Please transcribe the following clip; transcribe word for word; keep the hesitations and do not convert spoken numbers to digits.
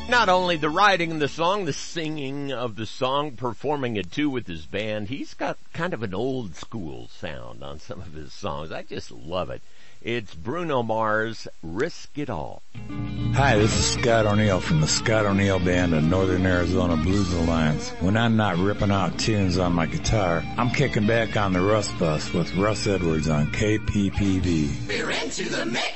Not only the writing of the song, the singing of the song, performing it too with his band. He's got kind of an old school sound on some of his songs. I just love it. It's Bruno Mars, Risk It All. Hi, this is Scott O'Neill from the Scott O'Neill Band of Northern Arizona Blues Alliance. When I'm not ripping out tunes on my guitar, I'm kicking back on the Russ Bus with Russ Edwards on K P P V. We're into the mix.